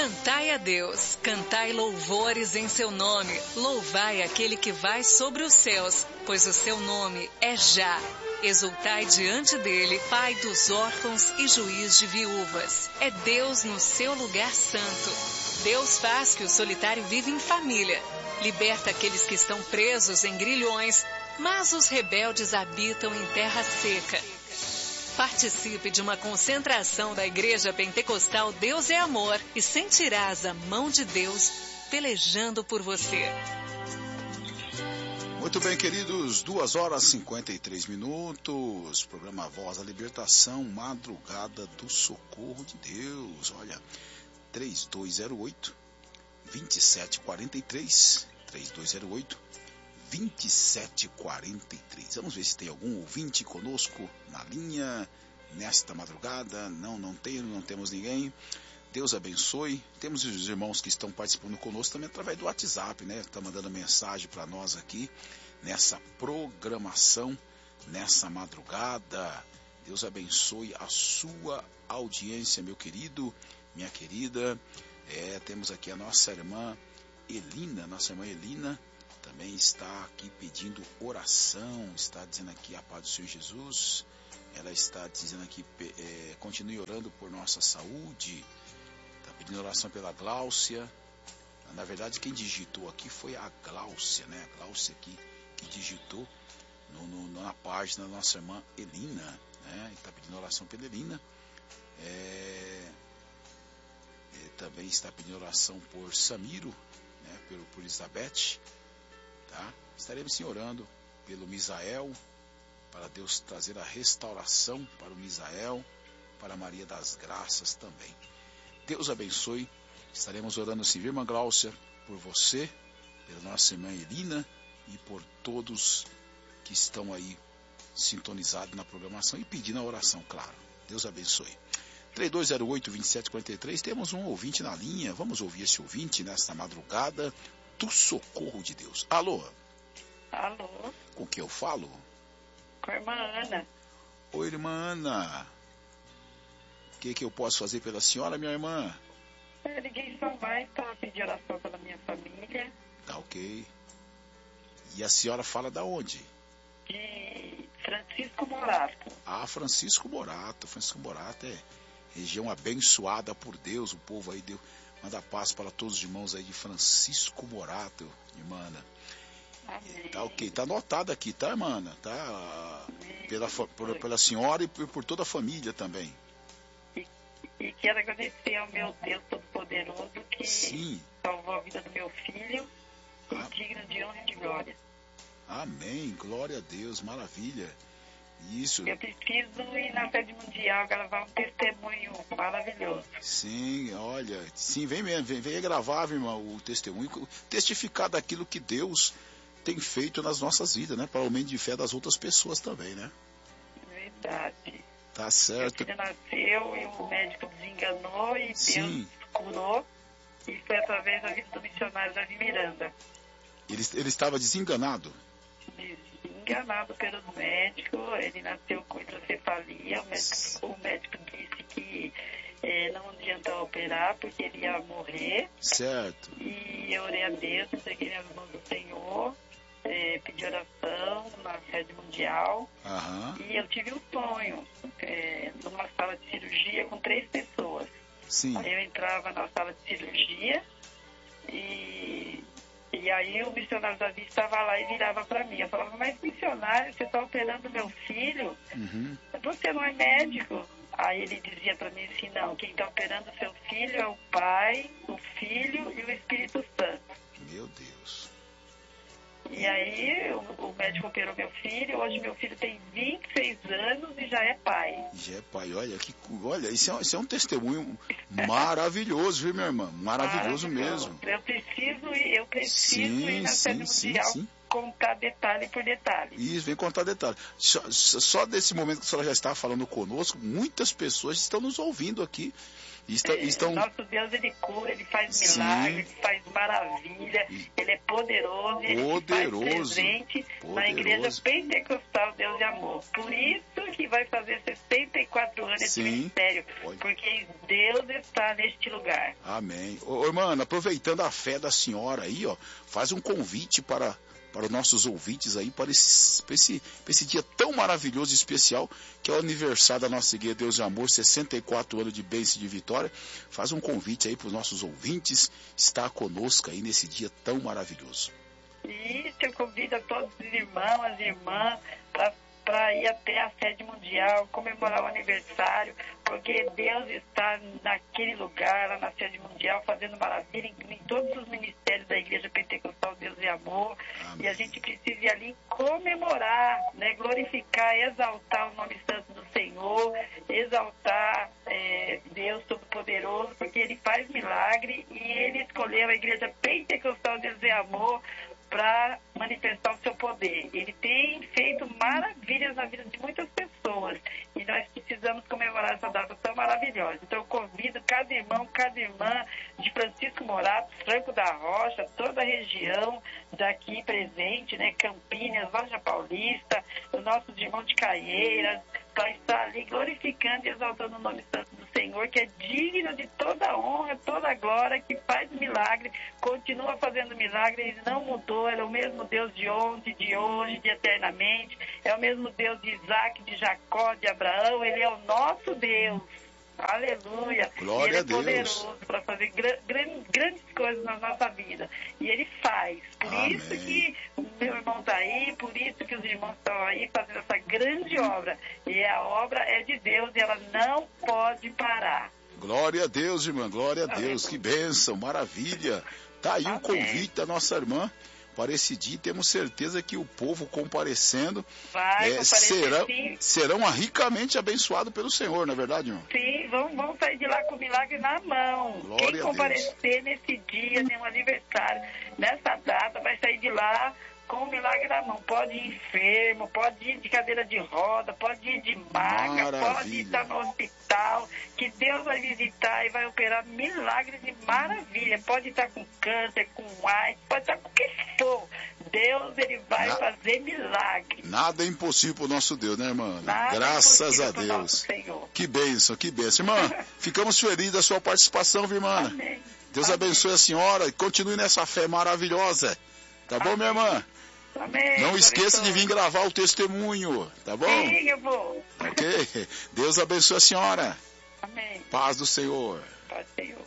Cantai a Deus, cantai louvores em seu nome, louvai aquele que vai sobre os céus, pois o seu nome é Já. Exultai diante dele, Pai dos órfãos e juiz de viúvas. É Deus no seu lugar santo. Deus faz que o solitário viva em família. Liberta aqueles que estão presos em grilhões, mas os rebeldes habitam em terra seca. Participe de uma concentração da Igreja Pentecostal Deus é Amor e sentirás a mão de Deus pelejando por você. Muito bem, queridos, 2h53, programa Voz da Libertação, Madrugada do Socorro de Deus. Olha, 3208-2743, 3208-2743. Vamos ver se tem algum ouvinte conosco na linha nesta madrugada. Não temos ninguém. Deus abençoe. Temos os irmãos que estão participando conosco também através do WhatsApp, né? Está mandando mensagem para nós aqui nessa programação, nessa madrugada. Deus abençoe a sua audiência, meu querido, minha querida. Temos aqui a nossa irmã Elina. Nossa irmã Elina também está aqui pedindo oração, está dizendo aqui a paz do Senhor Jesus. Ela está dizendo aqui, continue orando por nossa saúde. Está pedindo oração pela Gláucia. Na verdade, quem digitou aqui foi a Gláucia, né? A Gláucia aqui que digitou na página da nossa irmã Elina, né? Está pedindo oração pela Elina. Também está pedindo oração por Samiro, né? por Elizabeth. Tá? Estaremos sim orando pelo Misael, para Deus trazer a restauração para o Misael, para Maria das Graças também. Deus abençoe. Estaremos orando sim, irmã Gláucia, por você, pela nossa irmã Elina e por todos que estão aí sintonizados na programação e pedindo a oração, claro. Deus abençoe. 3208-2743, temos um ouvinte na linha. Vamos ouvir esse ouvinte nesta madrugada do Socorro de Deus. Alô? Alô? Com quem eu falo? Com a irmã Ana. Oi, irmã Ana. O que eu posso fazer pela senhora, minha irmã? Eu liguei só mais para pedir oração pela minha família. Tá ok. E a senhora fala da onde? De Francisco Morato. Ah, Francisco Morato. Francisco Morato é região abençoada por Deus. O povo aí manda paz para todos os irmãos aí de Francisco Morato, irmã Ana. Amém. Tá ok, tá anotado aqui, tá, irmã Ana? Tá pela senhora e por toda a família também. E quero agradecer ao meu Deus Todo-Poderoso que Sim. salvou a vida do meu filho, digno de honra e de glória. Amém, glória a Deus, maravilha. Isso. Eu preciso ir na sede mundial gravar um testemunho maravilhoso. Sim, olha, sim, vem gravar, irmão, o testemunho, testificar daquilo que Deus tem feito nas nossas vidas, né? Para o aumento de fé das outras pessoas também, né? Verdade. Tá certo. Meu filho nasceu e o médico desenganou e Sim. Deus curou. E foi através da vida do missionário Davi Miranda. Ele estava desenganado? Desenganado pelo médico, ele nasceu com hidrocefalia. O médico disse que não adianta operar porque ele ia morrer. Certo. E eu orei a Deus, entreguei nas mãos do Senhor, pedi oração na sede mundial. Aham. E eu tive um sonho, numa sala de cirurgia com 3 pessoas. Sim. Aí eu entrava na sala de cirurgia e aí o missionário Davi estava lá e virava para mim. Eu falava, mas missionário, você está operando meu filho? Uhum. Você não é médico? Aí ele dizia para mim assim, não, quem está operando seu filho é o Pai, o Filho e o Espírito Santo. Meu Deus. E aí o médico operou meu filho, hoje meu filho tem 26 anos e já é pai. Já é pai, olha, isso é um testemunho maravilhoso, viu, minha irmã? Maravilhoso mesmo. Eu preciso ir na sede mundial contar detalhe por detalhe. Isso, vem contar detalhe. Só desse momento que a senhora já está falando conosco, muitas pessoas estão nos ouvindo aqui. Estão... Nosso Deus, ele cura, ele faz milagre, ele faz maravilha, ele é poderoso, ele se faz presente na Igreja Pentecostal Deus e Amor. Por isso que vai fazer 64 anos esse ministério, porque Deus está neste lugar. Amém. Ô, irmã, aproveitando a fé da senhora aí, ó, faz um convite para os nossos ouvintes aí, para esse dia tão maravilhoso e especial, que é o aniversário da nossa Igreja Deus e Amor, 64 anos de bênção e de vitória. Faz um convite aí para os nossos ouvintes estar conosco aí nesse dia tão maravilhoso. Isso, eu convido a todos os irmãos, as irmãs, para ir até a sede mundial, comemorar o aniversário, porque Deus está naquele lugar, lá na sede mundial, fazendo maravilha em todos os ministérios da Igreja Pentecostal Deus e Amor. Amém. E a gente precisa ir ali comemorar, né, glorificar, exaltar o nome santo do Senhor, exaltar Deus Todo-Poderoso, porque Ele faz milagre e Ele escolheu a Igreja Pentecostal Deus e Amor para manifestar o seu poder. Ele tem feito maravilhas na vida de muitas pessoas e nós precisamos comemorar essa data tão maravilhosa. Então eu convido cada irmão, cada irmã de Francisco Morato, Franco da Rocha, toda a região daqui presente, né, Campinas, Varja Paulista, os nossos irmãos de Caieiras, para estar ali glorificando e exaltando o nome santo do Senhor, que é digno de toda a honra, toda a glória, que faz milagre, continua fazendo milagre, Ele não mudou, Ele é o mesmo Deus de ontem, de hoje, de eternamente, é o mesmo Deus de Isaac, de Jacó, de Abraão, Ele é o nosso Deus. Aleluia. Glória a Deus. Ele é poderoso para fazer grandes coisas na nossa vida. E Ele faz. Por Amém. isso que o meu irmão está aí, por isso que os irmãos estão aí fazendo essa grande obra. E a obra é de Deus e ela não pode parar. Glória a Deus, irmã. Glória a Deus. Que bênção, maravilha. Tá aí o convite da nossa irmã para esse dia. Temos certeza que o povo comparecendo serão ricamente abençoados pelo Senhor, não é verdade, irmão? Sim, vamos sair de lá com o milagre na mão. Glória Quem comparecer nesse dia, num aniversário, nessa data, vai sair de lá com o milagre na mão. Pode ir enfermo, pode ir de cadeira de roda, pode ir de maca, pode estar no hospital, que Deus vai visitar e vai operar milagres de maravilha. Pode estar com câncer, com AIDS, pode estar com o que for. Deus, Ele vai fazer milagre. Nada é impossível para o nosso Deus, né, irmã? Nada Graças a Deus. Que bênção, que bênção. Irmã, ficamos felizes da sua participação, viu, irmã? Amém. Deus abençoe a senhora e continue nessa fé maravilhosa. Tá bom, minha irmã? Amém. Não esqueça de vir gravar o testemunho, tá bom? Sim, eu vou. Ok? Deus abençoe a senhora. Amém. Paz do Senhor. Paz do Senhor.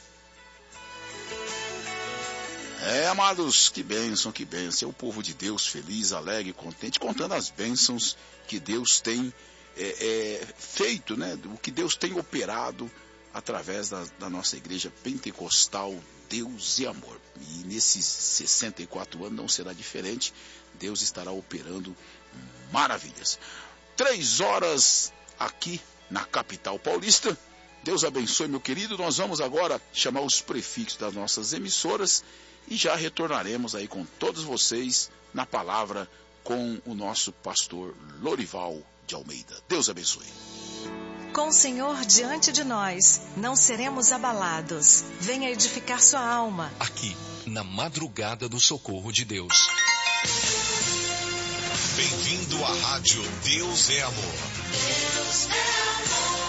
Amados, que bênção, que bênção. É o povo de Deus feliz, alegre, contente, contando as bênçãos que Deus tem feito, né? O que Deus tem operado através da nossa igreja pentecostal Deus e Amor. E nesses 64 anos não será diferente. Deus estará operando maravilhas. 3 horas aqui na capital paulista. Deus abençoe, meu querido. Nós vamos agora chamar os prefixos das nossas emissoras e já retornaremos aí com todos vocês na palavra com o nosso pastor Lorival de Almeida. Deus abençoe. Com o Senhor diante de nós, não seremos abalados. Venha edificar sua alma. Aqui, na madrugada do socorro de Deus. Bem-vindo à rádio Deus é Amor. Deus é amor.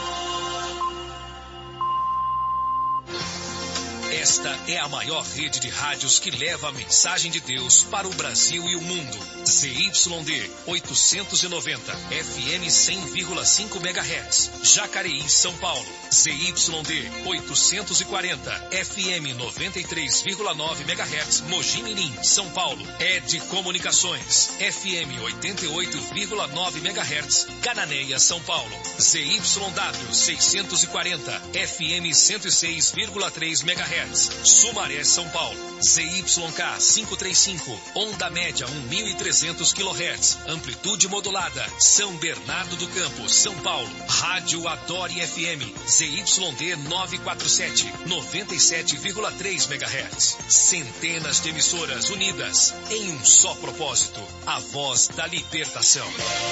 Esta é a maior rede de rádios que leva a mensagem de Deus para o Brasil e o mundo. ZYD 890, FM 100,5 MHz. Jacareí, São Paulo. ZYD 840, FM 93,9 MHz. Mogi Mirim, São Paulo. ED Comunicações, FM 88,9 MHz. Cananéia, São Paulo. ZYW 640, FM 106,3 MHz. Sumaré, São Paulo. ZYK 535, onda média 1.300 kHz, amplitude modulada. São Bernardo do Campo, São Paulo. Rádio Adore FM, ZYD 947, 97,3 MHz. Centenas de emissoras unidas em um só propósito, a voz da libertação.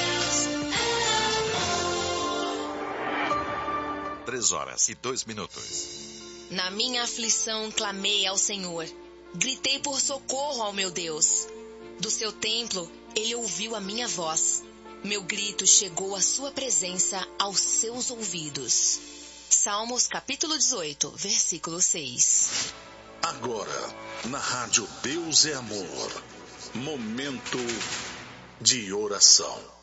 3h02. Na minha aflição clamei ao Senhor, gritei por socorro ao meu Deus. Do seu templo ele ouviu a minha voz, meu grito chegou à sua presença aos seus ouvidos. Salmos capítulo 18, versículo 6. Agora, na rádio Deus é Amor, momento de oração.